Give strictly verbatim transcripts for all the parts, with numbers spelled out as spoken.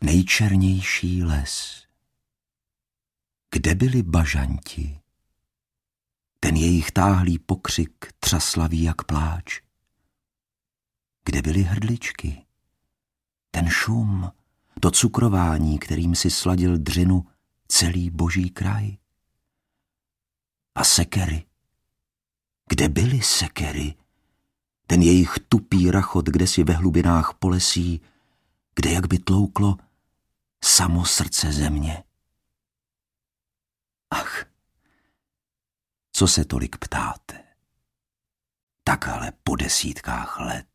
nejčernější les. Kde byli bažanti? Ten jejich táhlý pokřik třaslavý jak pláč. Kde byly hrdličky? Ten šum, to cukrování, kterým si sladil dřinu celý boží kraj. A sekery? Kde byly sekery? Ten jejich tupý rachot kdesi ve hlubinách polesí, kde jak by tlouklo samo srdce země. Ach, co se tolik ptáte? Tak ale po desítkách let.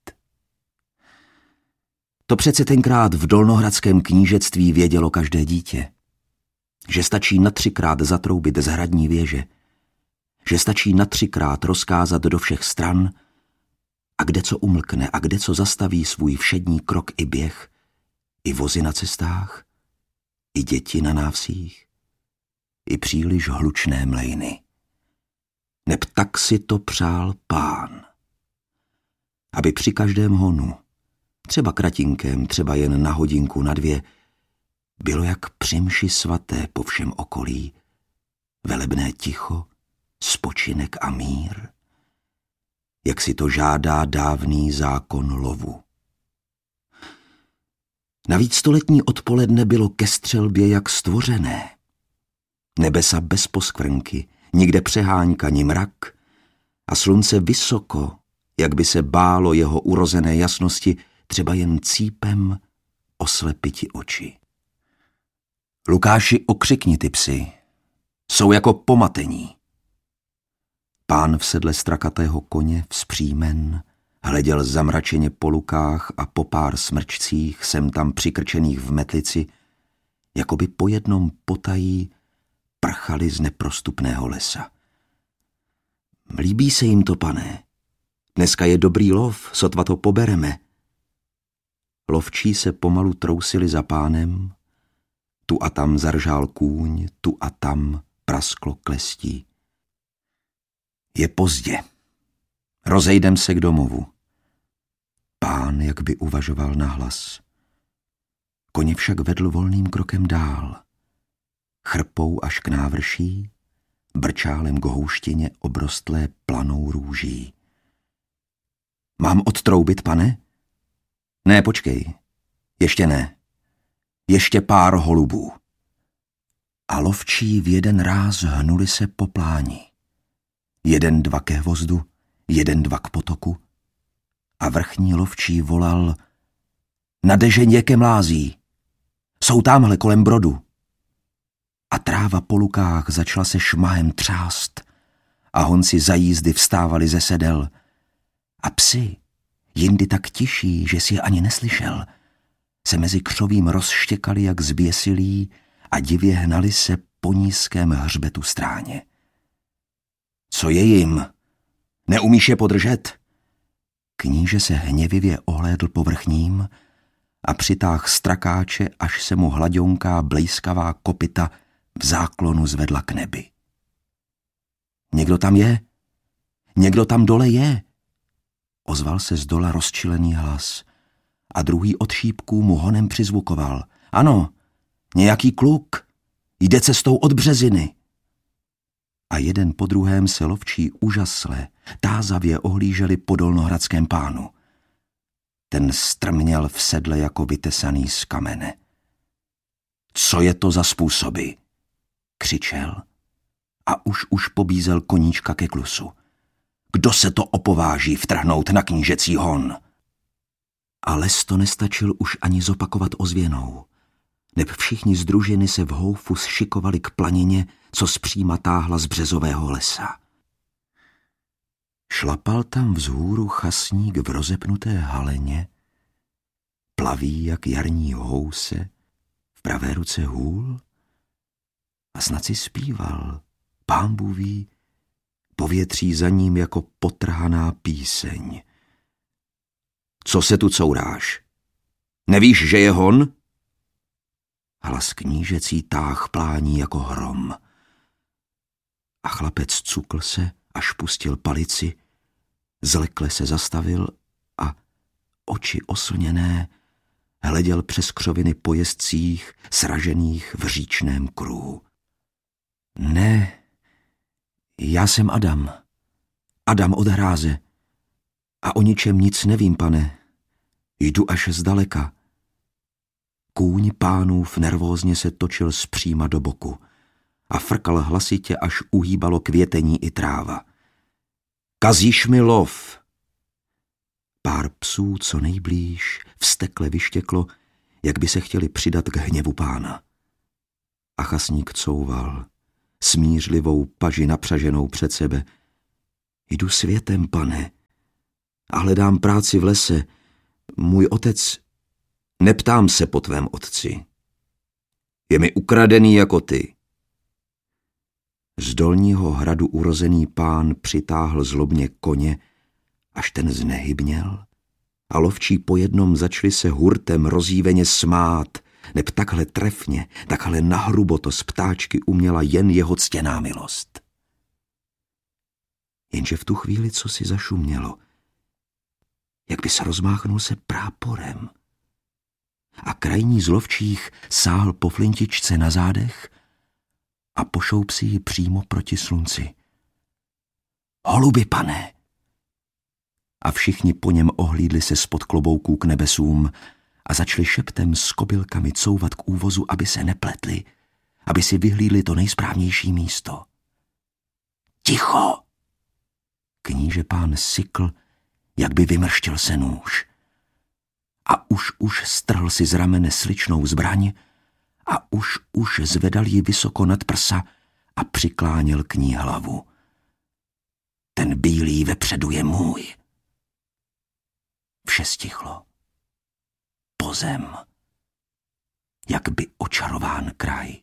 To přece tenkrát v dolnohradském knížectví vědělo každé dítě, že stačí na třikrát zatroubit z hradní věže, že stačí na třikrát rozkázat do všech stran a kde co umlkne a kde co zastaví svůj všední krok i běh, i vozy na cestách, i děti na návsích, i příliš hlučné mlejny. Neb tak si to přál Pán, aby při každém honu, třeba kratinkem, třeba jen na hodinku, na dvě, bylo jak při mši svaté po všem okolí, velebné ticho, spočinek a mír, jak si to žádá dávný zákon lovu. Navíc stoletní odpoledne bylo ke střelbě jak stvořené. Nebesa bez poskvrnky, nikde přehánka ni mrak a slunce vysoko, jak by se bálo jeho urozené jasnosti, třeba jen cípem oslepiti oči. Lukáši, okřikni ty psy, jsou jako pomatení. Pán v sedle strakatého koně vzpřímen hleděl zamračeně po lukách a po pár smrčcích sem tam přikrčených v metlici, jako by po jednom potají prchali z neprostupného lesa. Líbí se jim to, pane. Dneska je dobrý lov, sotva to pobereme. Lovčí se pomalu trousili za pánem, tu a tam zaržál kůň, tu a tam prasklo klestí. Je pozdě. Rozejdem se k domovu. Pán jak by uvažoval nahlas. Koně však vedl volným krokem dál. Chrpou až k návrší, brčálem k houštině obrostlé planou růží. Mám odtroubit, pane? Ne, počkej. Ještě ne. Ještě pár holubů. A lovčí v jeden ráz hnuli se po pláni. Jeden dva ke hvozdu, jeden dva k potoku. A vrchní lovčí volal: na dežeň ke mlází. Jsou támhle kolem brodu. A tráva po lukách začala se šmahem třást a honci za jízdy vstávali ze sedel. A psi, jindy tak tiší, že si je ani neslyšel, se mezi křovím rozštěkali jak zběsilí a divě hnali se po nízkém hřbetu stráně. Co je jim? Neumíš je podržet? Kníže se hněvivě ohlédl po vrchním a přitáhl strakáče, až se mu hladionká blejskavá kopyta v záklonu zvedla k nebi. Někdo tam je? Někdo tam dole je? Ozval se z dola rozčilený hlas a druhý od šípků mu honem přizvukoval. Ano, nějaký kluk, jde cestou od březiny. A jeden po druhém se lovčí úžasle, tázavě ohlíželi po dolnohradském pánu. Ten strměl v sedle jako vytesaný z kamene. Co je to za způsoby? Křičel a už už pobízel koníčka ke klusu. Kdo se to opováží vtrhnout na knížecí hon? A les to nestačil už ani zopakovat ozvěnou, neb všichni z družiny se v houfu šikovali k planině, co zpříma táhla z březového lesa. Šlapal tam vzhůru chasník v rozepnuté haleně, plaví jak jarní house, v pravé ruce hůl a snad si zpíval, pán Bůh ví, povětří za ním jako potrhaná píseň. Co se tu couráš? Nevíš, že je hon? Hlas knížecí táh plání jako hrom. A chlapec cukl se, až pustil palici, zlekle se zastavil a oči oslněné hleděl přes křoviny po jezdcích, sražených v říčném kruhu. Ne, já jsem Adam. Adam od hráze. A o ničem nic nevím, pane. Jdu až zdaleka. Kůň pánův nervózně se točil zpříma do boku a frkal hlasitě, až uhýbalo květení i tráva. Kazíš mi lov! Pár psů co nejblíž vztekle vyštěklo, jak by se chtěli přidat k hněvu pána. A chasník couval, smířlivou paži napřaženou před sebe. Jdu světem, pane, a hledám práci v lese. Můj otec... Neptám se po tvém otci. Je mi ukradený jako ty. Z dolního hradu urozený pán přitáhl zlobně koně, až ten znehybněl, a lovčí po jednom začali se hurtem rozjíveně smát, neb takhle trefně, takhle nahrubo to z ptáčky uměla jen jeho ctěná milost. Jenže v tu chvíli co si zašumělo, jak by se rozmáchnul se práporem. A krajní z lovčích sáhl po flintičce na zádech a pošoup si ji přímo proti slunci. Holuby, pane! A všichni po něm ohlídli se spod klobouků k nebesům a začali šeptem s kobylkami couvat k úvozu, aby se nepletli, aby si vyhlídli to nejsprávnější místo. Ticho! Kníže pán sykl, jak by vymrštil se nůž. A už už strhl si z ramene sličnou zbraň a už už zvedal ji vysoko nad prsa a přikláněl k ní hlavu. Ten bílý vepředu je můj. Vše stichlo. Pozem. Jak by očarován kraj.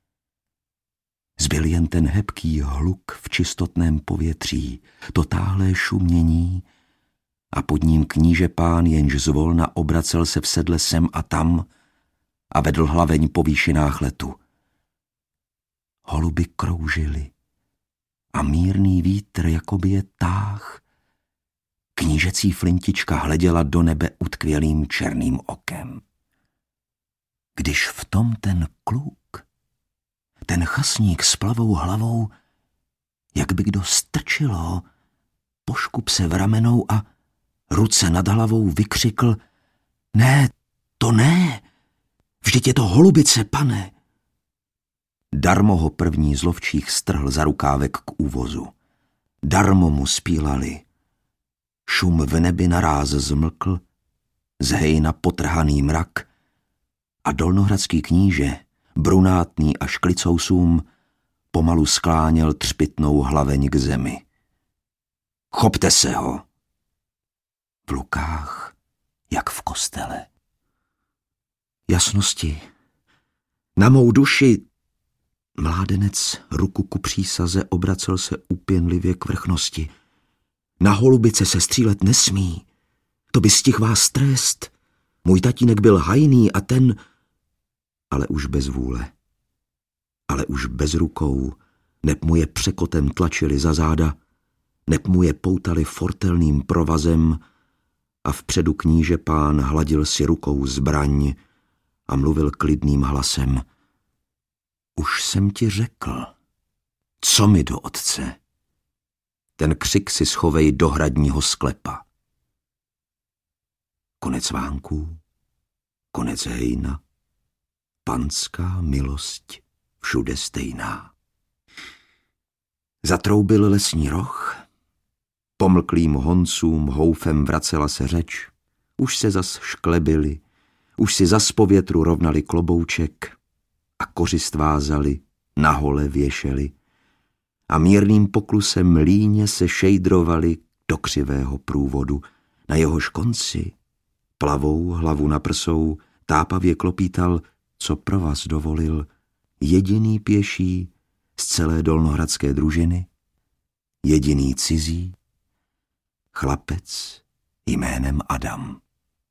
Zbyl jen ten hebký hluk v čistotném povětří, to táhlé šumění, a pod ním kníže pán jenž zvolna obracel se v sedle sem a tam a vedl hlaveň po výšinách letu. Holuby kroužily a mírný vítr jakoby je táh. Knížecí flintička hleděla do nebe utkvělým černým okem. Když v tom ten kluk, ten chasník s plavou hlavou, jak by kdo strčilo, poškup se v ramenou a ruce nad hlavou vykřikl: Ne, to ne, vždyť je to holubice, pane. Darmo ho první z lovčích strhl za rukávek k úvozu. Darmo mu spílali. Šum v nebi naráz zmlkl, z hejna potrhaný mrak a dolnohradský kníže, brunátný až k licousům, pomalu skláněl třpytnou hlaveň k zemi. Chopte se ho! V lukách, jak v kostele. Jasnosti, na mou duši. Mládenec ruku ku přísaze obracel se úpěnlivě k vrchnosti. Na holubice se střílet nesmí, to by stih vás trest. Můj tatínek byl hajný a ten... Ale už bez vůle. Ale už bez rukou, neb mu je překotem tlačili za záda, neb mu je poutali fortelným provazem a vpředu kníže pán hladil si rukou zbraň a mluvil klidným hlasem. Už jsem ti řekl, co mi do otce. Ten křik si schovej do hradního sklepa. Konec vánků, konec hejna, panská milost všude stejná. Zatroubil lesní roh, pomlklým honcům houfem vracela se řeč, už se zas šklebili, už si zas po větru rovnali klobouček a kořist vázali, na hole věšeli a mírným poklusem líně se šejdrovali do křivého průvodu, na jehož konci, plavou hlavu na prsou, tápavě klopítal, co pro vás dovolil, jediný pěší z celé dolnohradské družiny, jediný cizí, chlapec jménem Adam.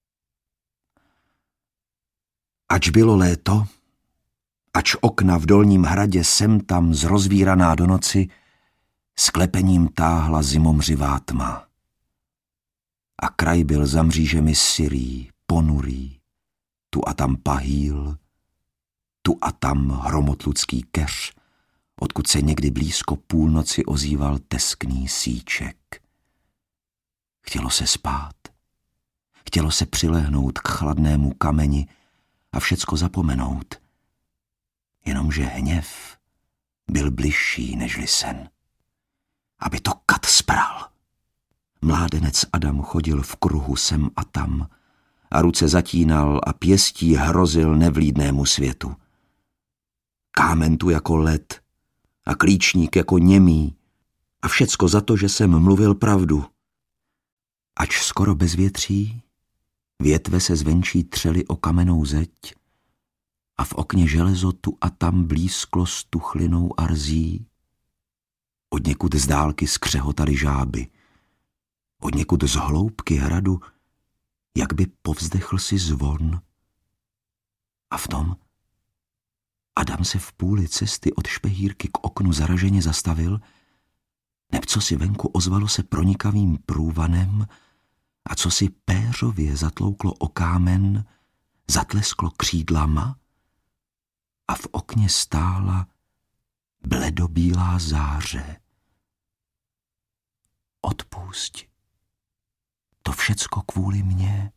Ač bylo léto, ač okna v dolním hradě sem tam zrozvíraná do noci, sklepením táhla zimomřivá tma. A kraj byl za mřížemi syrý, ponurý, tu tu a tam pahýl, tu a tam hromotludský keř, odkud se někdy blízko půlnoci ozýval teskný síček. Chtělo se spát. Chtělo se přilehnout k chladnému kameni a všecko zapomenout. Jenomže hněv byl bližší nežli sen. Aby to kat spral. Mládenec Adam chodil v kruhu sem a tam a ruce zatínal a pěstí hrozil nevlídnému světu. Kámen tu jako led a klíčník jako němý a všecko za to, že jsem mluvil pravdu. Ač skoro bez větří, větve se zvenčí třely o kamennou zeď a v okně železo tu a tam blízklo stuchlinou a rzí. Odněkud z dálky skřehotaly žáby, odněkud z hloubky hradu, jak by povzdechl si zvon. A v tom Adam se v půli cesty od špehírky k oknu zaraženě zastavil, neb co si venku ozvalo se pronikavým průvanem a co si péřově zatlouklo o kámen, zatlesklo křídlama a v okně stála bledobílá záře. Odpusť, to všecko kvůli mně.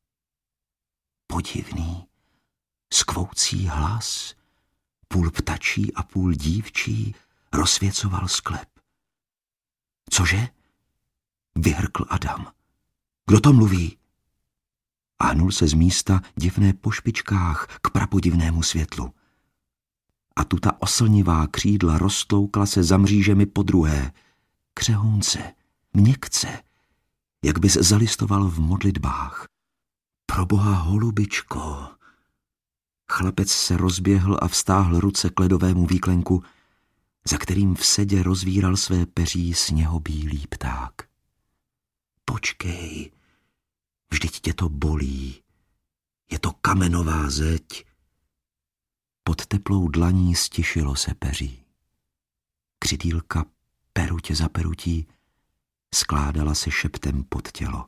Podivný, skvoucí hlas, půl ptačí a půl dívčí, rozsvěcoval sklep. Cože? Vyhrkl Adam. Kdo to mluví? A hnul se z místa divné po špičkách k prapodivnému světlu. A tu ta oslnivá křídla roztloukla se za mřížemi podruhé. Křehounce, měkce, jak bys zalistoval v modlitbách. Proboha, holubičko. Chlapec se rozběhl a vztáhl ruce k ledovému výklenku, za kterým v sedě rozvíral své peří sněhobílý pták. Počkej, vždyť tě to bolí. Je to kamenová zeď. Pod teplou dlaní stišilo se peří. Křidýlka perutě za perutí skládala se šeptem pod tělo.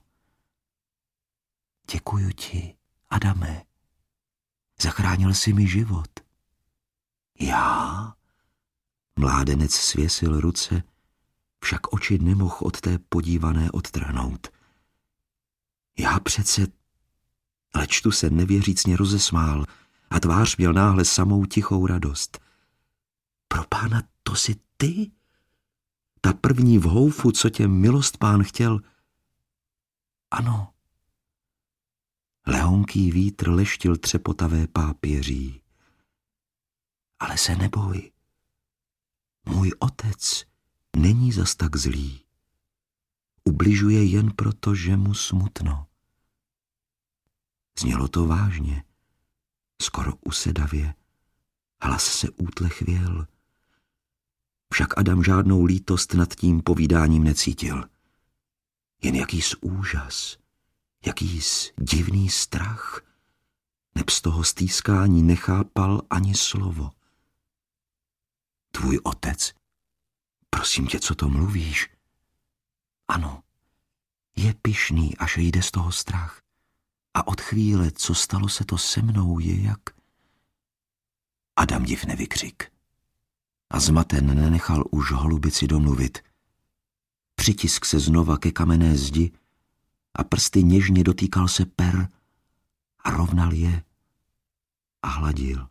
Děkuju ti, Adame. Zachránil jsi mi život. Já? Mládenec svěsil ruce, však oči nemohl od té podívané odtrhnout. Já přece... Leč tu se nevěřícně rozesmál a tvář měl náhle samou tichou radost. Pro pána, to jsi ty? Ta první v houfu, co tě milost pán chtěl? Ano. Lehonký vítr leštil třepotavé pápěří. Ale se neboj. Můj otec není zas tak zlý. Ubližuje jen proto, že mu smutno. Znělo to vážně, skoro usedavě. Hlas se útle chvěl. Však Adam žádnou lítost nad tím povídáním necítil. Jen jakýs úžas, jakýs divný strach, neb z toho stýskání nechápal ani slovo. Tvůj otec? Prosím tě, co to mluvíš? Ano, je pyšný, až jde z toho strach. A od chvíle, co stalo se to se mnou, je jak... Adam div nevykřik. A zmaten nenechal už holubici domluvit. Přitisk se znova ke kamenné zdi a prsty něžně dotýkal se per a rovnal je a hladil.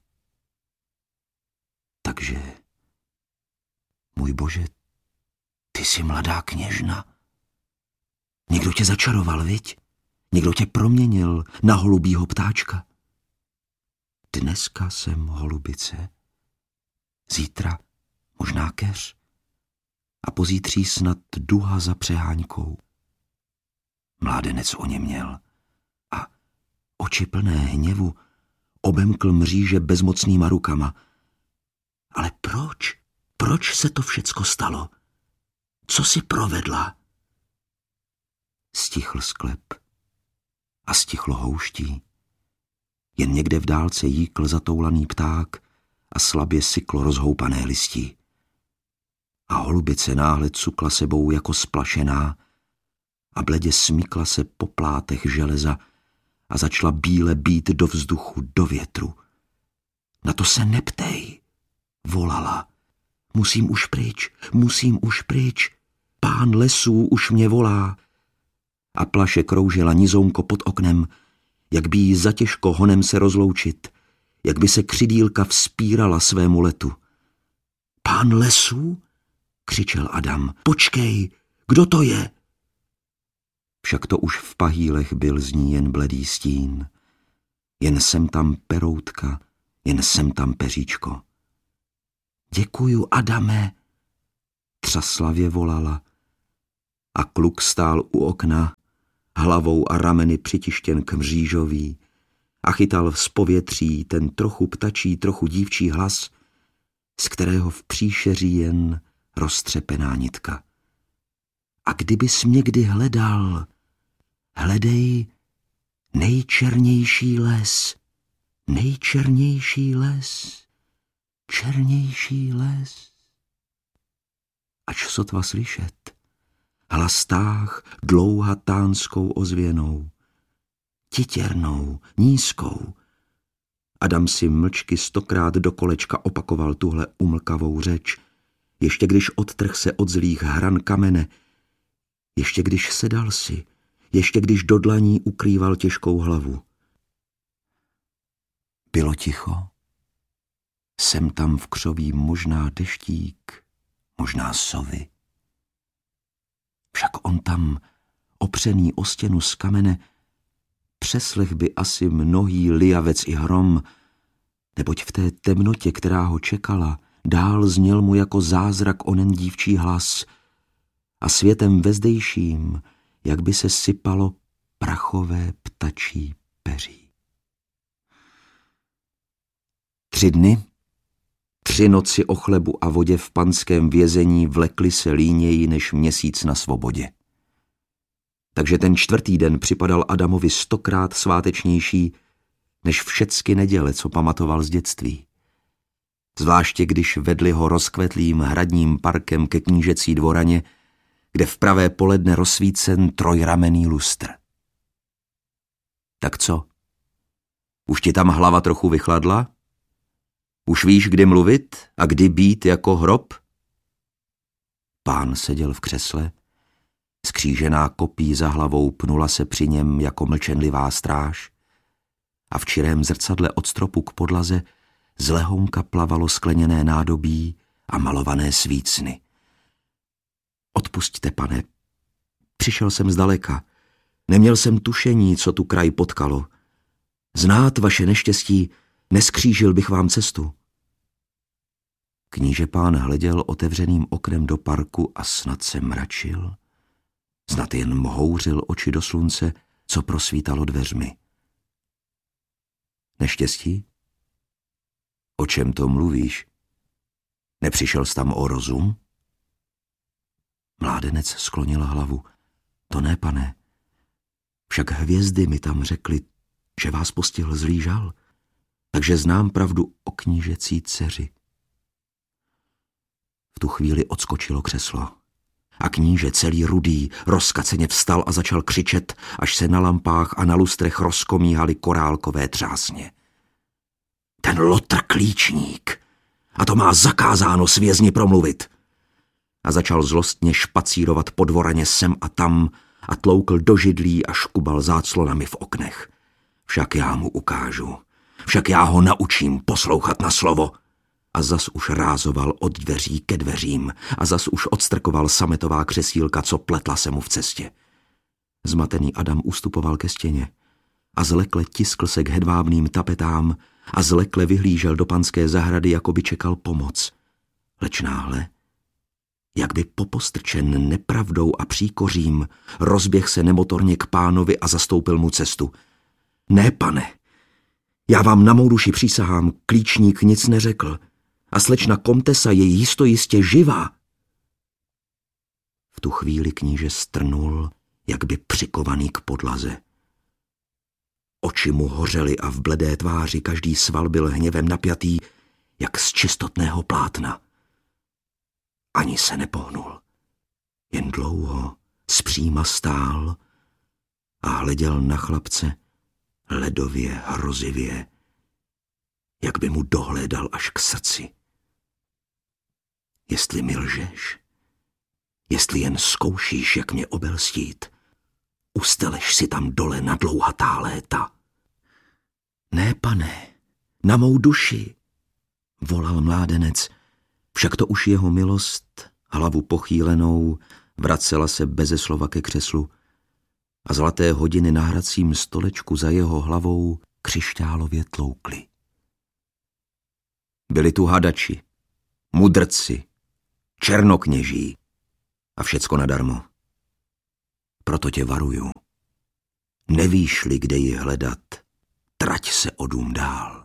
Takže, můj Bože, ty jsi mladá kněžna. Někdo tě začaroval, viď? Někdo tě proměnil na holubího ptáčka. Dneska jsem holubice, zítra možná keř a pozítří snad duha za přeháňkou. Mládenec oněměl a oči plné hněvu obemkl mříže bezmocnýma rukama. Ale proč? Proč se to všecko stalo? Co si provedla? Stichl sklep a stichlo houští. Jen někde v dálce jíkl zatoulaný pták a slabě syklo rozhoupané listí. A holubice náhle cukla sebou jako splašená a bledě smykla se po plátech železa a začala bíle bít do vzduchu, do větru. Na to se neptej, volala. Musím už pryč, musím už pryč. Pán lesů už mě volá. A plaše kroužila nizounko pod oknem, jak by jí zatěžko honem se rozloučit, jak by se křidýlka vzpírala svému letu. Pán lesů? Křičel Adam. Počkej, kdo to je? Však to už v pahýlech byl z ní jen bledý stín. Jen sem tam peroutka, jen sem tam peříčko. Děkuju, Adame, třaslavě volala. A kluk stál u okna, hlavou a rameny přitištěn k mřížoví a chytal z povětří ten trochu ptačí, trochu dívčí hlas, z kterého v příšeří jen roztřepená nitka. A kdybys mě kdy hledal, hledej nejčernější les, nejčernější les, černější les. Ač sotva slyšet, hlas táh dlouhatánskou ozvěnou, titěrnou, nízkou. Adam si mlčky stokrát do kolečka opakoval tuhle umlkavou řeč, ještě když odtrh se od zlých hran kamene, ještě když sedal si, ještě když do dlaní ukrýval těžkou hlavu. Bylo ticho. Sem tam v křoví možná deštík, možná sovy. Však on tam, opřený o stěnu z kamene, přeslech by asi mnohý liavec i hrom, neboť v té temnotě, která ho čekala, dál zněl mu jako zázrak onen dívčí hlas a světem vezdejším, jak by se sypalo prachové ptačí peří. Tři dny, tři noci o chlebu a vodě v panském vězení vlekly se líněji než měsíc na svobodě. Takže ten čtvrtý den připadal Adamovi stokrát svátečnější než všecky neděle, co pamatoval z dětství. Zvláště když vedli ho rozkvetlým hradním parkem ke knížecí dvoraně, kde v pravé poledne rozsvícen trojramenný lustr. Tak co? Už ti tam hlava trochu vychladla? Už víš, kdy mluvit a kdy být jako hrob? Pán seděl v křesle, skřížená kopí za hlavou pnula se při něm jako mlčenlivá stráž a v čirém zrcadle od stropu k podlaze z lehonka plavalo skleněné nádobí a malované svícny. Odpusťte, pane, přišel jsem zdaleka, neměl jsem tušení, co tu kraj potkalo. Znát vaše neštěstí, neskřížil bych vám cestu. Kníže pán hleděl otevřeným oknem do parku a snad se mračil, snad jen mhouřil oči do slunce, co prosvítalo dveřmi. Neštěstí? O čem to mluvíš? Nepřišel jsi tam o rozum? Mládenec sklonil hlavu. To ne, pane. Však hvězdy mi tam řekly, že vás postihl zlý žal, takže znám pravdu o knížecí dceři. V tu chvíli odskočilo křeslo a kníže celý rudý rozkaceně vstal a začal křičet, až se na lampách a na lustrech rozkomíhaly korálkové třásně. Ten lotr klíčník! A to má zakázáno s vězni promluvit! A začal zlostně špacírovat po dvoraně sem a tam a tloukl do židlí a škubal záclonami v oknech. Však já mu ukážu, však já ho naučím poslouchat na slovo. A zas už rázoval od dveří ke dveřím a zas už odstrkoval sametová křesílka, co pletla se mu v cestě. Zmatený Adam ustupoval ke stěně a zlekle tiskl se k hedvábným tapetám a zlekle vyhlížel do panské zahrady, jako by čekal pomoc. Leč náhle, jak by popostrčen nepravdou a příkořím, rozběh se nemotorně k pánovi a zastoupil mu cestu. Ne, pane, já vám na mou duši přísahám, klíčník nic neřekl a slečna komtesa je jistojistě živá. V tu chvíli kníže strnul, jak by přikovaný k podlaze. Oči mu hořely a v bledé tváři každý sval byl hněvem napjatý, jak z čistotného plátna. Ani se nepohnul, jen dlouho zpříma stál a hleděl na chlapce, ledově, hrozivě, jak by mu dohlédal až k srdci. Jestli mi lžeš, jestli jen zkoušíš, jak mě obelstít, usteleš si tam dole na dlouhatá léta. Ne, pane, na mou duši, volal mládenec, však to už jeho milost, hlavu pochýlenou, vracela se beze slova ke křeslu a zlaté hodiny na hracím stolečku za jeho hlavou křišťálově tloukly. Byli tu hadači, mudrci, černokněží a všecko nadarmo. Proto tě varuju. Nevíš-li, kde ji hledat, trať se o dům dál.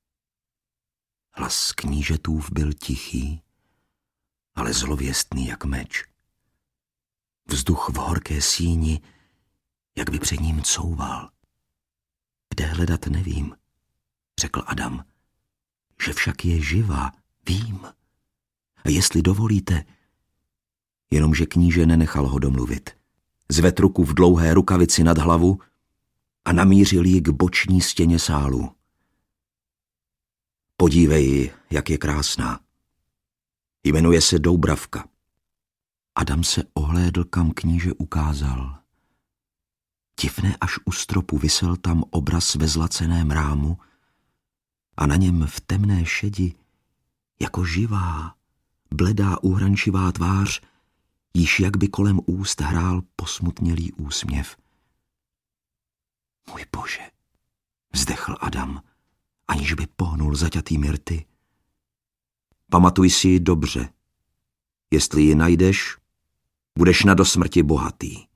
Hlas knížetův byl tichý, ale zlověstný jak meč. Vzduch v horké síni, jak by před ním couval. Kde hledat nevím, řekl Adam. Že však je živá, vím. A jestli dovolíte, jenomže kníže nenechal ho domluvit. Zvedl ruku v dlouhé rukavici nad hlavu a namířil ji k boční stěně sálu. Podívej, jak je krásná. Jmenuje se Doubravka. Adam se ohlédl, kam kníže ukázal. Tivné až u stropu visel tam obraz ve zlaceném rámu a na něm v temné šedi, jako živá, bledá uhrančivá tvář, již jak by kolem úst hrál posmutnělý úsměv. Můj Bože, vzdechl Adam, aniž by pohnul zaťatými rty. Pamatuj si ji dobře. Jestli ji najdeš, budeš na dosmrti bohatý.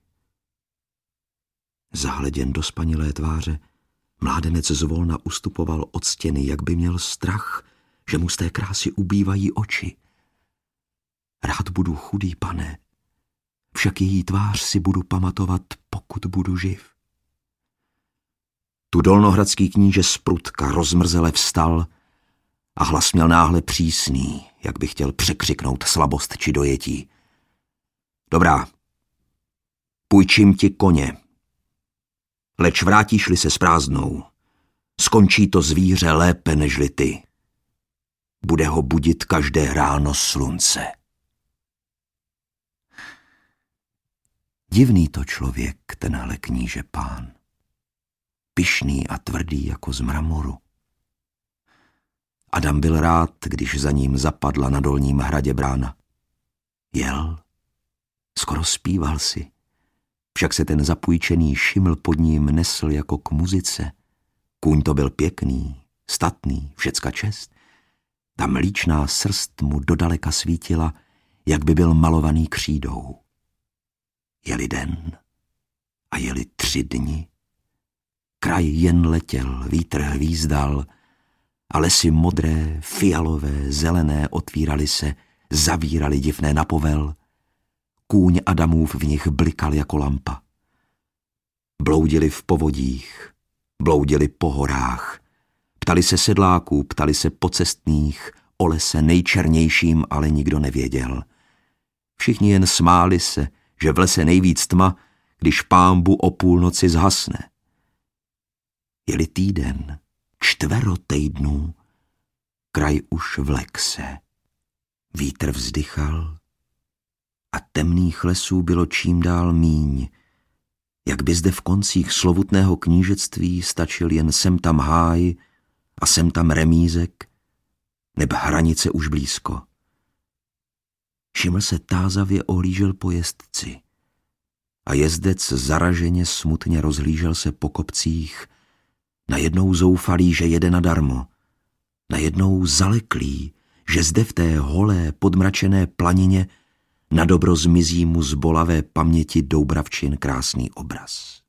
Zahleděn do spanilé tváře, mládenec zvolna ustupoval od stěny, jak by měl strach, že mu z té krásy ubývají oči. Rád budu chudý, pane, však její tvář si budu pamatovat, pokud budu živ. Tu dolnohradský kníže z prutka rozmrzele vstal a hlas měl náhle přísný, jak by chtěl překřiknout slabost či dojetí. Dobrá, půjčím ti koně, leč vrátíš-li se s prázdnou, skončí to zvíře lépe nežli ty. Bude ho budit každé ráno slunce. Divný to člověk, tenhle kníže pán. Pyšný a tvrdý jako z mramoru. Adam byl rád, když za ním zapadla na dolním hradě brána. Jel, skoro zpíval si, však se ten zapůjčený šiml pod ním nesl jako k muzice. Kůň to byl pěkný, statný, všecka čest. Ta mlíčná srst mu dodaleka svítila, jak by byl malovaný křídou. Jeli den a jeli tři dny. Kraj jen letěl, vítr hvízdal a lesy modré, fialové, zelené otvíraly se, zavíraly divné na povel. Kůň Adamův v nich blikal jako lampa. Bloudili v povodích, bloudili po horách, ptali se sedláků, ptali se pocestných, o lese nejčernějším, ale nikdo nevěděl. Všichni jen smáli se, že v lese nejvíc tma, když pámbu o půlnoci zhasne. Jeli týden, čtvero týdnů, kraj už vlek se. Vítr vzdychal a temných lesů bylo čím dál míň, jak by zde v koncích slovutného knížectví stačil jen sem tam háj a sem tam remízek, neb hranice už blízko. Šiml se tázavě ohlížel po jezdci a jezdec zaraženě smutně rozhlížel se po kopcích, najednou zoufalý, že jede nadarmo, najednou zaleklý, že zde v té holé, podmračené planině nadobro zmizí mu z bolavé paměti Doubravčin krásný obraz.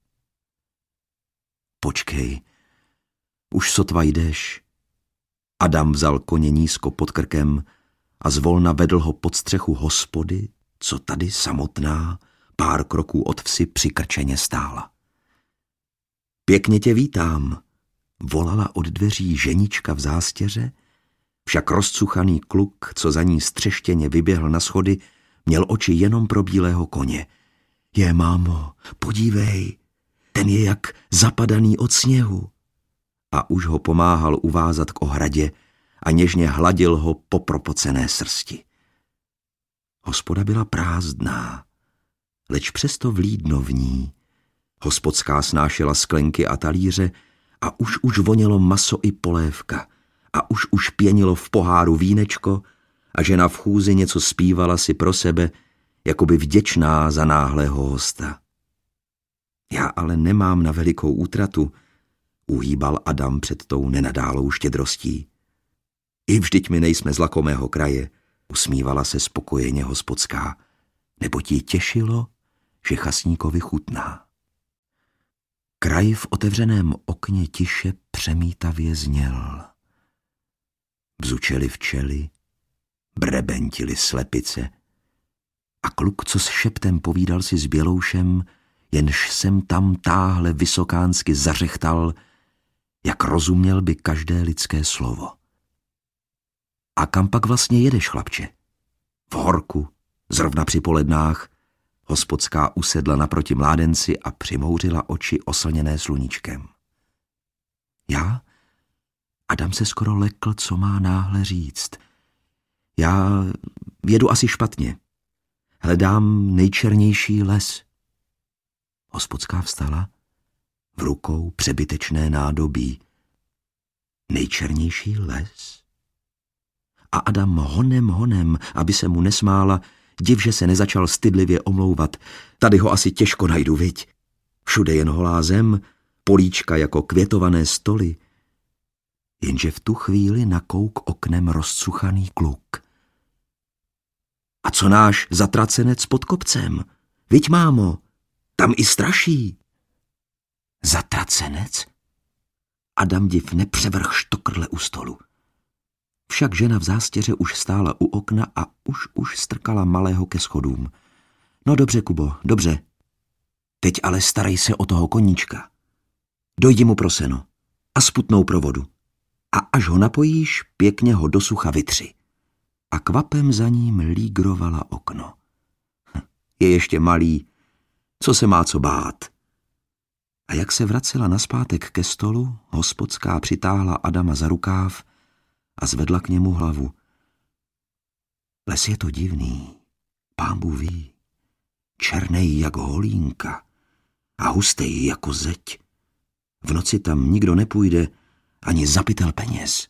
Počkej, už sotva jdeš. Adam vzal koně nízko pod krkem a zvolna vedl ho pod střechu hospody, co tady samotná pár kroků od vsi přikrčeně stála. Pěkně tě vítám, volala od dveří ženička v zástěře, však rozcuchaný kluk, co za ní střeštěně vyběhl na schody, měl oči jenom pro bílého koně. Je, mámo, podívej, ten je jak zapadaný od sněhu. A už ho pomáhal uvázat k ohradě a něžně hladil ho po propocené srsti. Hospoda byla prázdná, leč přesto vlídno v ní. Hospodská snášela sklenky a talíře a už už vonělo maso i polévka a už už pěnilo v poháru vínečko a žena v chůzi něco zpívala si pro sebe, jakoby vděčná za náhlého hosta. Já ale nemám na velikou útratu, uhýbal Adam před tou nenadálou štědrostí. I vždyť my nejsme z lakomého kraje, usmívala se spokojeně hospodská, neboť jí těšilo, že chasníkovi chutná. Kraj v otevřeném okně tiše přemítavě zněl. Bzučely včely, brebentily slepice a kluk, co s šeptem povídal si s Běloušem, jenž sem tam táhle vysokánsky zařechtal, jak rozuměl by každé lidské slovo. A kam pak vlastně jedeš, chlapče? V horku, zrovna při polednách, hospodská usedla naproti mládenci a přimouřila oči oslněné sluníčkem. Já? Adam se skoro lekl, co má náhle říct. Já jedu asi špatně. Hledám nejčernější les. Hospodská vstala, v rukou přebytečné nádobí. Nejčernější les? A Adam honem honem, aby se mu nesmála, div, že se nezačal stydlivě omlouvat. Tady ho asi těžko najdu, viď? Všude jen holá zem, políčka jako květované stoly. Jenže v tu chvíli nakouk oknem rozcuchaný kluk. A co náš zatracenec pod kopcem? Viď, mámo, tam i straší. Zatracenec? Adam div nepřevrch štokrle u stolu. Však žena v zástěře už stála u okna a už už strkala malého ke schodům. No dobře, Kubo, dobře. Teď ale starej se o toho koníčka. Dojdi mu pro seno a sputnou pro vodu. A až ho napojíš, pěkně ho do sucha vytři. A kvapem za ním lígrovala okno. Hm, je ještě malý, co se má co bát. A jak se vracela nazpátek ke stolu, hospodská přitáhla Adama za rukáv a zvedla k němu hlavu. Les je to divný, pánbůh ví, černej jak holínka a hustej jako zeď. V noci tam nikdo nepůjde, ani zapitel peněz.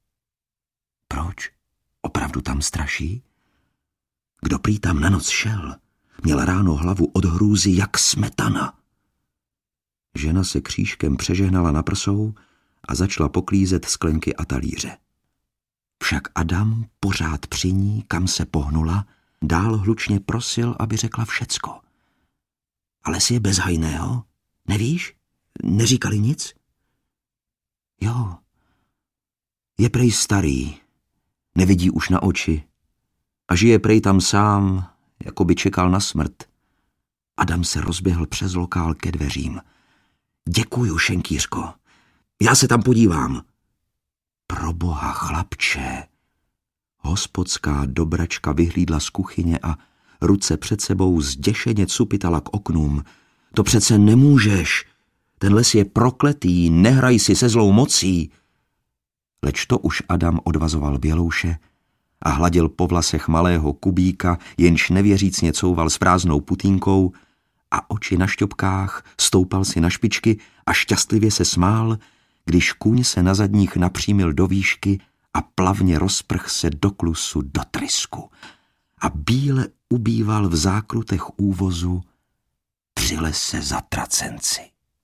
Proč? Opravdu tam straší? Kdo prý tam na noc šel, měl ráno hlavu od hrůzy jak smetana. Žena se křížkem přežehnala na prsou a začala poklízet sklenky a talíře. Však Adam pořád při ní, kam se pohnula, dál hlučně prosil, aby řekla všecko. Ale si je bezhajného, nevíš? Neříkali nic? Jo, je prej starý, nevidí už na oči a žije prej tam sám, jako by čekal na smrt. Adam se rozběhl přes lokál ke dveřím. Děkuju, šenkýřko, já se tam podívám. Proboha, chlapče. Hospodská dobračka vyhlídla z kuchyně a ruce před sebou zděšeně cupitala k oknům. To přece nemůžeš. Ten les je prokletý, nehraj si se zlou mocí. Leč to už Adam odvazoval Bělouše a hladil po vlasech malého Kubíka, jenž nevěřícně couval s prázdnou putínkou a oči na šťopkách, stoupal si na špičky a šťastlivě se smál, když kůň se na zadních napřímil do výšky a plavně rozprch se do klusu, do trysku a bíle ubýval v zákrutech úvozu při lese zatracenci.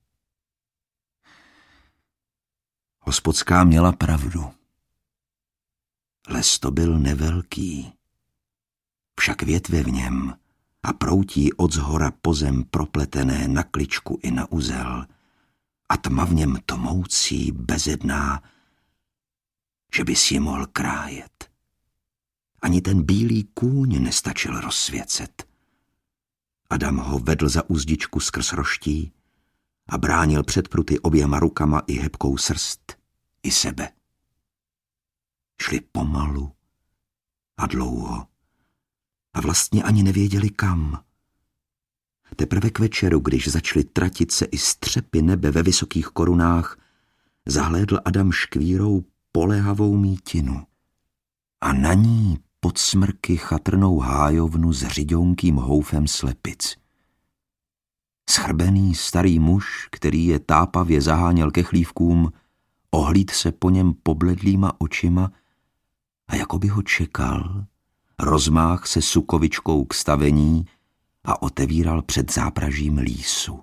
Hospodská měla pravdu. Les to byl nevelký, však větve v něm a proutí od zhora po zem propletené na kličku i na uzel a tma v něm tmoucí, bezedná, že by si ji mohl krájet. Ani ten bílý kůň nestačil rozsvěcet. Adam ho vedl za uzdičku skrz roští a bránil před pruty oběma rukama i hebkou srst, i sebe. Šli pomalu a dlouho a vlastně ani nevěděli kam. Teprve k večeru, když začaly tratit se i střepy nebe ve vysokých korunách, zahlédl Adam škvírou polehavou mítinu. A na ní pod smrky chatrnou hájovnu s řiďounkým houfem slepic. Schrbený starý muž, který je tápavě zaháněl ke chlívkům, ohlíd se po něm pobledlýma očima a jako by ho čekal, rozmáh se sukovičkou k stavení a otevíral před zápražím lísu.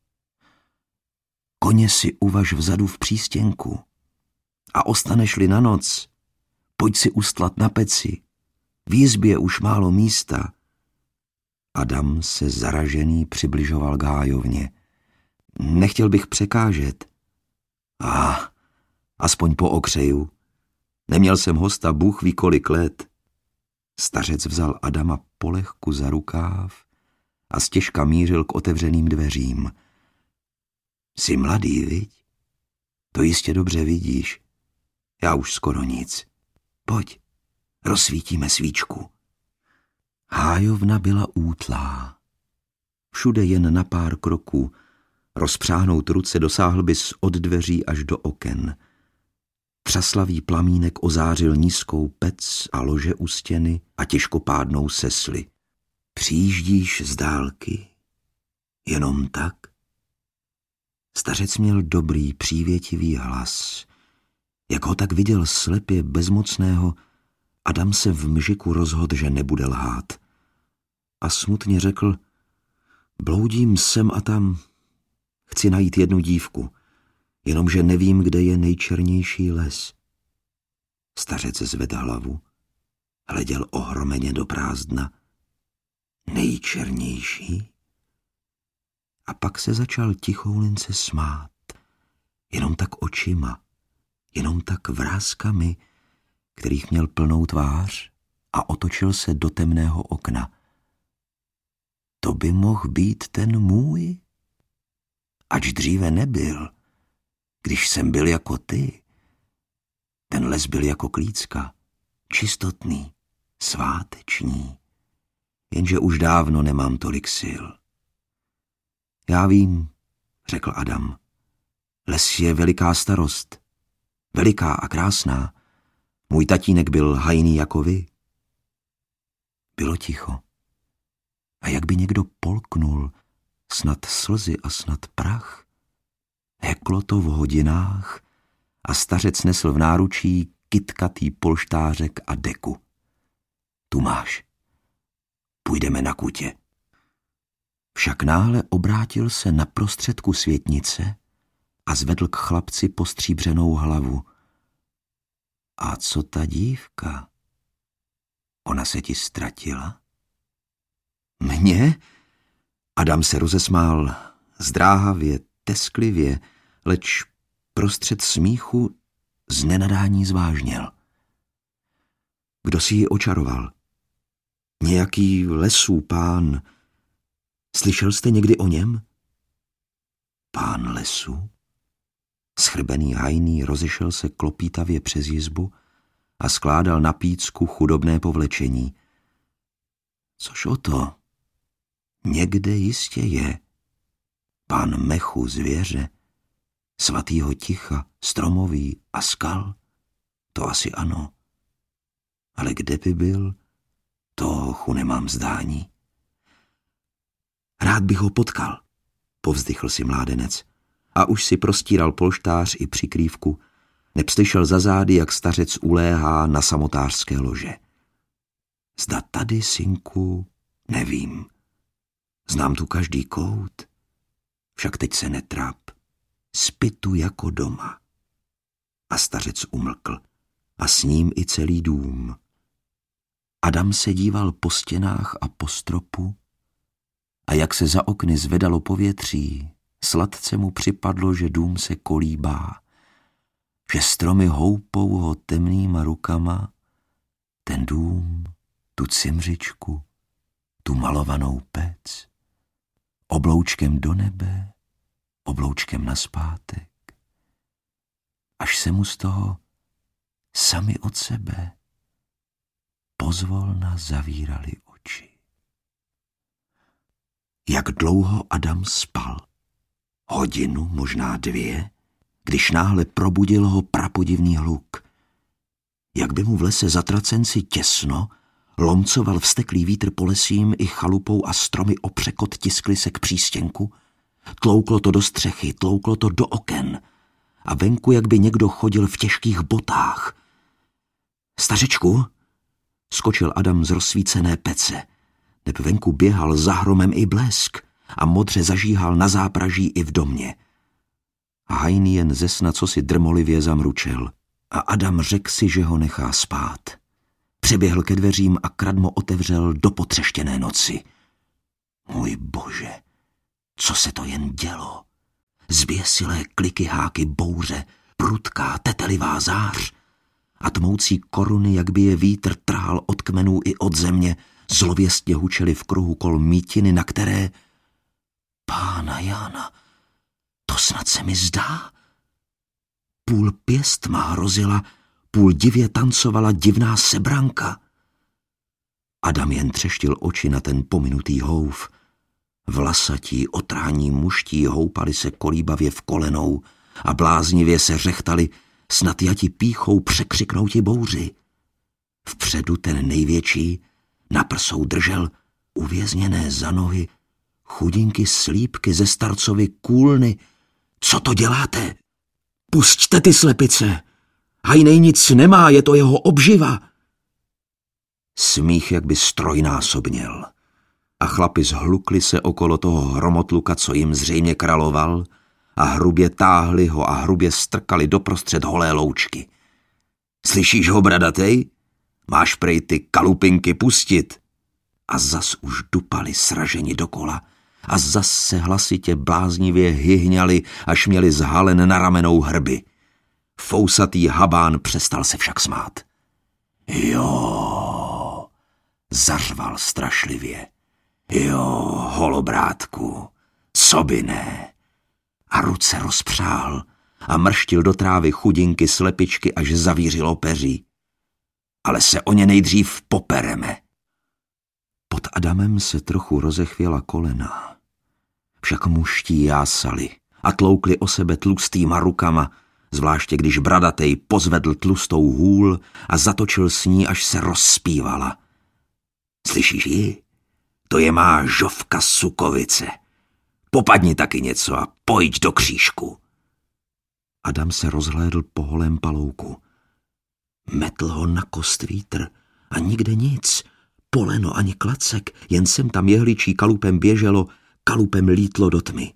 Koně si uvaž vzadu v přístěnku a ostaneš-li na noc, pojď si ustlat na peci, v jizbě už málo místa. Adam se zaražený přibližoval k hájovně. Nechtěl bych překážet. A ah, aspoň po okřeju. Neměl jsem hosta bůh ví kolik let. Stařec vzal Adama polehku za rukáv a stěžka mířil k otevřeným dveřím. Jsi mladý, viď? To jistě dobře vidíš. Já už skoro nic. Pojď, rozsvítíme svíčku. Hájovna byla útlá. Všude jen na pár kroků. Rozpřáhnout ruce dosáhl bys od dveří až do oken. Třaslavý plamínek ozářil nízkou pec a lože u stěny a těžkopádnou sesli. Přijíždíš z dálky? Jenom tak? Stařec měl dobrý, přívětivý hlas. Jak ho tak viděl slepě bezmocného, Adam se v mžiku rozhodl, že nebude lhát. A smutně řekl, bloudím sem a tam, chci najít jednu dívku, jenomže nevím, kde je nejčernější les. Stařec zvedl hlavu, hleděl ohromeně do prázdna. Nejčernější? A pak se začal tichoulince smát, jenom tak očima, jenom tak vrázkami, kterých měl plnou tvář, a otočil se do temného okna. To by mohl být ten můj? Ač dříve nebyl, když jsem byl jako ty. Ten les byl jako klícka, čistotný, sváteční, jenže už dávno nemám tolik sil. Já vím, řekl Adam, les je veliká starost, veliká a krásná. Můj tatínek byl hajný jako vy. Bylo ticho. A jak by někdo polknul, snad slzy a snad prach. Heklo to v hodinách a stařec nesl v náručí kytkatý polštářek a deku. Tu máš. Půjdeme na kutě. Však náhle obrátil se na prostředku světnice a zvedl k chlapci postříbřenou hlavu. A co ta dívka? Ona se ti ztratila? Mně? Adam se rozesmál zdráhavě, tesklivě, leč prostřed smíchu z nenadání zvážněl. Kdo si ji očaroval? Nějaký lesů pán. Slyšel jste někdy o něm? Pán lesů? Schrbený hajný rozešel se klopítavě přes jizbu a skládal na pícku chudobné povlečení. Což o to? Někde jistě je. Pán mechu zvěře, svatýho ticha, stromoví a skal, to asi ano. Ale kde by byl, toho nemám zdání. Rád bych ho potkal, povzdychl si mládenec. A už si prostíral polštář i přikrývku, neb slyšel za zády, jak stařec uléhá na samotářské lože. Zda tady, synku, nevím. Znám tu každý kout, však teď se netráp. Spi tu jako doma. A stařec umlkl, a s ním i celý dům. Adam se díval po stěnách a po stropu, a jak se za okny zvedalo povětří, sladce mu připadlo, že dům se kolíbá, že stromy houpou ho temnýma rukama, ten dům, tu cimřičku, tu malovanou pec, obloučkem do nebe, obloučkem nazpátek, až se mu z toho sami od sebe pozvolna zavírali oči. Jak dlouho Adam spal? Hodinu, možná dvě, když náhle probudil ho prapodivný hluk. Jak by mu v lese zatracenci těsno, lomcoval vzteklý vítr po lesím i chalupou a stromy opřekot tiskly se k přístěnku, tlouklo to do střechy, tlouklo to do oken a venku jak by někdo chodil v těžkých botách. Stařečku, skočil Adam z rozsvícené pece, neb venku běhal za hromem i blesk a modře zažíhal na zápraží i v domě. A Hajný jen ze sna cosi drmolivě zamručel a Adam řekl si, že ho nechá spát. Přeběhl ke dveřím a kradmo otevřel do potřeštěné noci. Můj bože, co se to jen dělo? Zběsilé kliky háky bouře, prudká tetelivá zář a tmoucí koruny, jak by je vítr trhal od kmenů i od země, zlověstně hučely v kruhu kol mítiny, na které... Pána Jána, to snad se mi zdá. Půl pěstma hrozila, půl divě tancovala divná sebranka. Adam jen třeštil oči na ten pominutý houf. Vlasatí, otrání muští houpali se kolíbavě v kolenou a bláznivě se řechtali, snad jati pýchou překřiknouti bouři. Vpředu ten největší na prsou držel uvězněné za nohy chudinky slípky ze starcovy kůlny. Co to děláte? Pusťte ty slepice! Hajnej nic nemá, je to jeho obživa. Smích jak by strojnásobněl a chlapi zhlukli se okolo toho hromotluka, co jim zřejmě kraloval, a hrubě táhli ho a hrubě strkali doprostřed holé loučky. Slyšíš ho, bradatej? Máš prej ty kalupinky pustit? A zas už dupali sraženi dokola a zas se hlasitě bláznivě hyhňali, až měli zhalen na ramenou hrby. Fousatý habán přestal se však smát. Jo, zařval strašlivě. Jo, holobrátku, co by ne? A ruce rozpřál a mrštil do trávy chudinky slepičky, až zavířilo peří. Ale se o ně nejdřív popereme. Pod Adamem se trochu rozechvěla kolena. Však muští jásali a tloukli o sebe tlustýma rukama, zvláště když bradatej pozvedl tlustou hůl a zatočil s ní, až se rozspívala. Slyšíš ji? To je má žovka Sukovice. Popadni taky něco a pojď do křížku. Adam se rozhlédl po holém palouku. Metl ho na kost vítr a nikde nic. Poleno ani klacek, jen sem tam jehličí kalupem běželo, kalupem lítlo do tmy.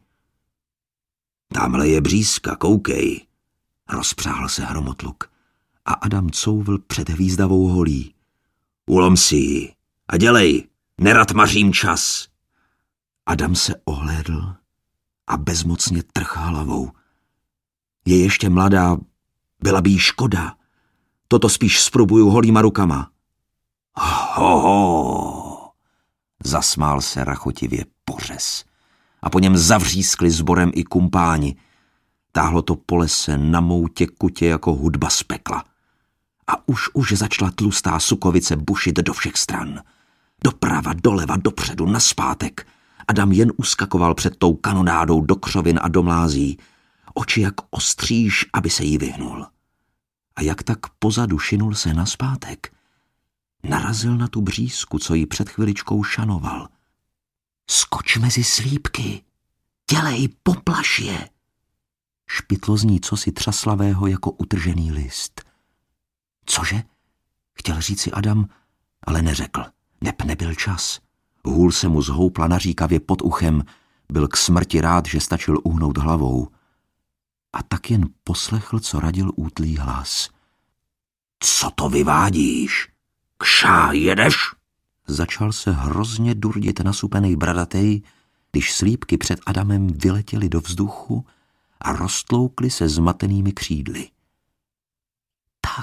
Tamhle je břízka, koukej, rozpřáhl se hromotluk a Adam couvl před hvízdavou holí. Ulom si ji a dělej, nerad mařím čas. Adam se ohlédl a bezmocně trhl hlavou. Je ještě mladá, byla by jí škoda. Toto spíš zprobuju holýma rukama. Ho, ho, zasmál se rachotivě pořez a po něm zavřískli sborem i kumpáni. Táhlo to po lese na moutě kutě jako hudba z pekla. A už už začala tlustá Sukovice bušit do všech stran. Doprava, doleva, dopředu, naspátek. Adam jen uskakoval před tou kanonádou do křovin a do mlází. Oči jak ostříž, aby se jí vyhnul. A jak tak pozadu šinul se naspátek, narazil na tu břízku, co ji před chviličkou šanoval. Skoč mezi slípky, dělej, poplaš je. Špitlo z ní cosi třaslavého jako utržený list. Cože? Chtěl říci Adam, ale neřekl. Neb nebyl čas. Hůl se mu zhoupla naříkavě pod uchem, byl k smrti rád, že stačil uhnout hlavou. A tak jen poslechl, co radil útlý hlas. Co to vyvádíš? Kšá jedeš? Začal se hrozně durdit nasupenej bradatej, když slípky před Adamem vyletěly do vzduchu a roztloukly se zmatenými křídly. Tak,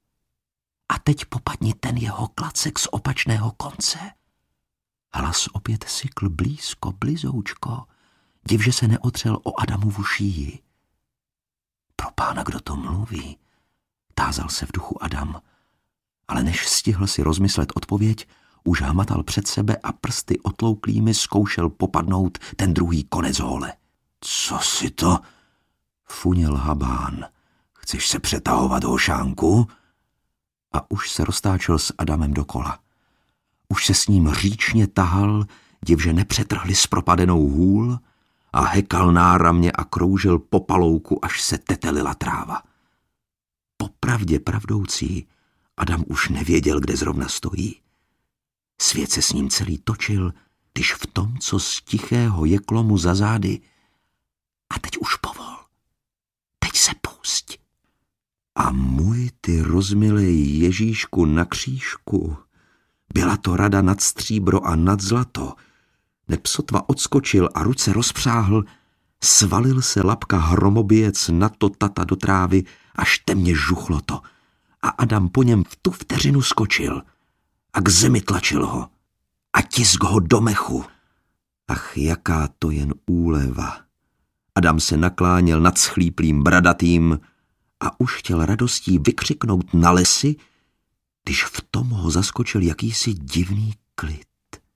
a teď popadni ten jeho klacek z opačného konce. Hlas opět sykl blízko, blizoučko, div, že se neotřel o Adamovu šíji. Pro pána, kdo to mluví, tázal se v duchu Adam, ale než stihl si rozmyslet odpověď, už hmatal před sebe a prsty otlouklými zkoušel popadnout ten druhý konec hole. Co si to? Funěl Habán. Chceš se přetahovat, hošánku? A už se roztáčel s Adamem dokola. Už se s ním říčně tahal, divže nepřetrhli s propadenou hůl a hekal náramně a kroužil po palouku, až se tetelila tráva. Popravdě pravdoucí, Adam už nevěděl, kde zrovna stojí. Svět se s ním celý točil, když v tom, co z tichého jeklo mu za zády. A teď už povol. Teď se pusť. A můj ty rozmilej Ježíšku na křížku, byla to rada nad stříbro a nad zlato. Neb sotva odskočil a ruce rozpřáhl, svalil se lapka hromobijec na to tata do trávy, až temně žuchlo to. A Adam po něm v tu vteřinu skočil a k zemi tlačil ho a tisk ho do mechu. Ach, jaká to jen úleva. Adam se nakláněl nad schlíplým bradatým a už chtěl radostí vykřiknout na lesy, když v tom ho zaskočil jakýsi divný klid.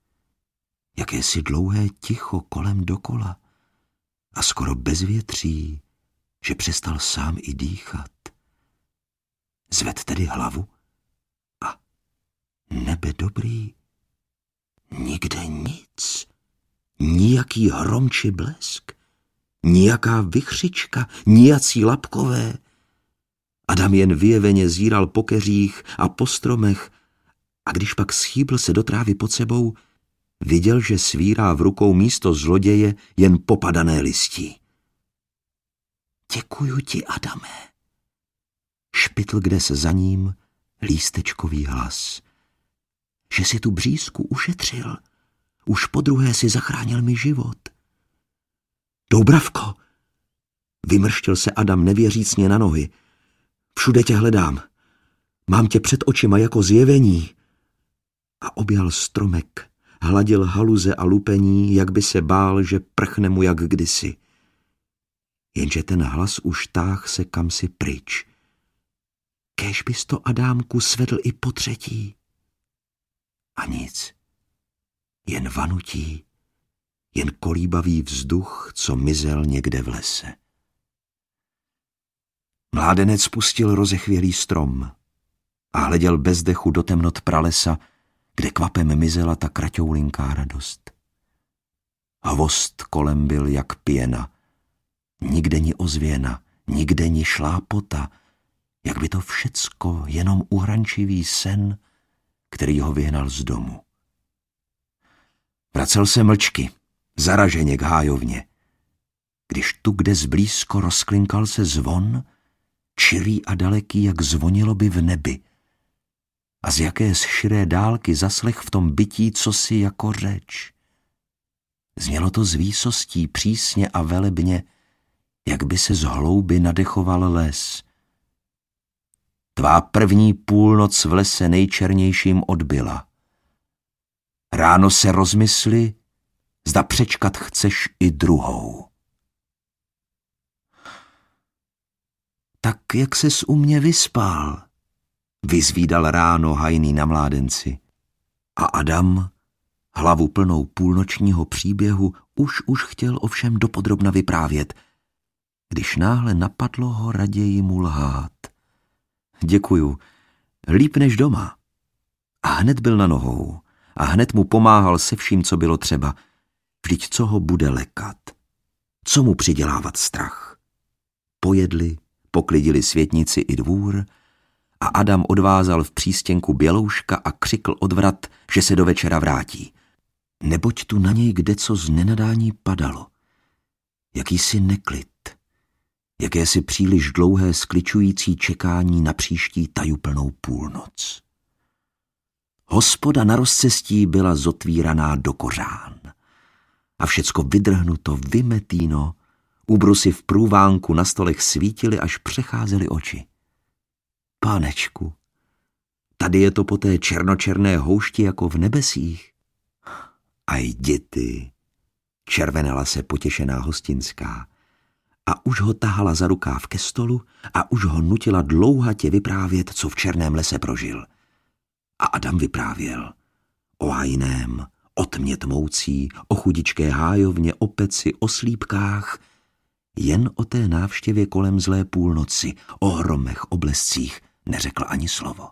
Jakési dlouhé ticho kolem dokola a skoro bezvětří, že přestal sám i dýchat. Zved tedy hlavu a nebe dobrý, nikde nic, nijaký hrom či blesk, nijaká vychřička, nijací lapkové. Adam jen vyjeveně zíral po keřích a po stromech a když pak schýbl se do trávy pod sebou, viděl, že svírá v rukou místo zloděje jen popadané listí. Děkuju ti, Adame. Špitl kde se za ním lístečkový hlas. Že si tu břízku ušetřil. Už podruhé si zachránil mi život. Doubravko, vymrštil se Adam nevěřícně na nohy. Všude tě hledám. Mám tě před očima jako zjevení. A objal stromek, hladil haluze a lupení, jak by se bál, že prchne mu jak kdysi. Jenže ten hlas už táh se kamsi pryč. Kéž bys to, Adámku, svedl i po třetí. A nic. Jen vanutí, jen kolíbavý vzduch, co mizel někde v lese. Mládenec pustil rozechvělý strom a hleděl bez dechu do temnot pralesa, kde kvapem mizela ta kraťoulinká radost. Hvost kolem byl jak pěna, nikde ni ozvěna, nikde ni šlápota, jak by to všecko jenom uhrančivý sen, který ho vyhnal z domu. Vracel se mlčky, zaraženě k hájovně, když tu, kde zblízko rozklinkal se zvon, čirý a daleký, jak zvonilo by v nebi, a z jaké z širé dálky zaslech v tom bytí cosi jako řeč. Znělo to z výsostí přísně a velebně, jak by se z hlouby nadechoval les. Tvá první půlnoc v lese nejčernějším odbyla. Ráno se rozmysli, zda přečkat chceš i druhou. Tak jak ses u mě vyspal, vyzvídal ráno hajný na mládenci. A Adam, hlavu plnou půlnočního příběhu, už už chtěl ovšem dopodrobna vyprávět, když náhle napadlo ho raději mu lhát. Děkuju, líp než doma. A hned byl na nohou a hned mu pomáhal se vším, co bylo třeba. Vždyť co ho bude lekat? Co mu přidělávat strach? Pojedli, poklidili světnici i dvůr a Adam odvázal v přístěnku bělouška a křikl od vrat, že se do večera vrátí. Neboť tu na něj kdeco z nenadání padalo. Jakýsi neklid, jakési příliš dlouhé skličující čekání na příští tajuplnou půlnoc. Hospoda na rozcestí byla zotvíraná do kořán a všecko vydrhnuto, vymetíno, úbrusy v průvánku na stolech svítily, až přecházely oči. Pánečku, tady je to po té černočerné houšti jako v nebesích. Aj děti, červenala se potěšená hostinská a už ho tahala za rukáv ke stolu a už ho nutila dlouhatě vyprávět, co v černém lese prožil. A Adam vyprávěl. O hajném, o tmě tmoucí, o chudičké hájovně, o peci, o slípkách, jen o té návštěvě kolem zlé půlnoci, o hromech, o blescích neřekl ani slovo.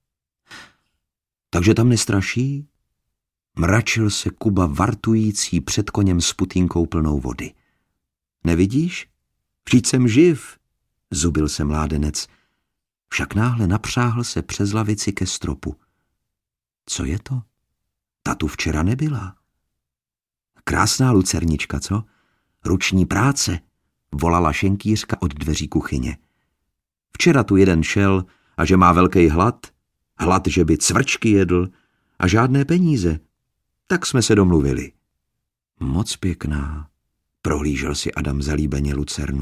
Takže tam nestraší? Mračil se Kuba vartující před koněm s putínkou plnou vody. Nevidíš? Vždyť jsem živ, zubil se mládenec, však náhle napřáhl se přes lavici ke stropu. Co je to? Ta tu včera nebyla. Krásná lucernička, co? Ruční práce, volala šenkýřka od dveří kuchyně. Včera tu jeden šel a že má velký hlad, hlad, že by cvrčky jedl a žádné peníze. Tak jsme se domluvili. Moc pěkná, prohlížel si Adam zalíbeně lucernu.